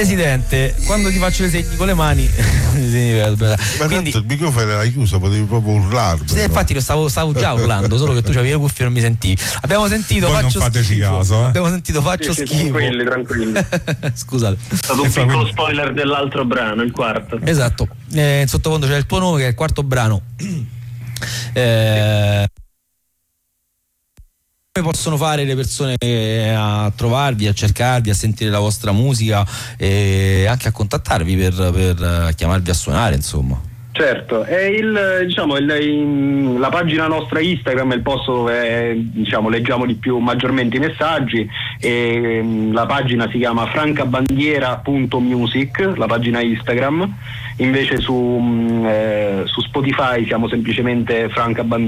Presidente, quando ti faccio i segni con le mani ma quindi il microfono era chiuso, potevi proprio urlare. Infatti lo stavo già urlando, solo che tu avevi le cuffie e non mi sentivi. Abbiamo sentito voi faccio non fateci schifo. caso, Abbiamo sentito faccio schifo. Tranquilli. Scusate. È stato un piccolo spoiler dell'altro brano, il quarto. Esatto. In sottofondo c'è il tuo nome, che è il quarto brano. Come possono fare le persone a trovarvi, a cercarvi, a sentire la vostra musica e anche a contattarvi per chiamarvi a suonare, insomma? Certo, è la pagina nostra Instagram è il posto dove leggiamo di più maggiormente i messaggi, e la pagina si chiama francabandiera.music, la pagina Instagram. Invece su Spotify siamo semplicemente Franca Bandiera.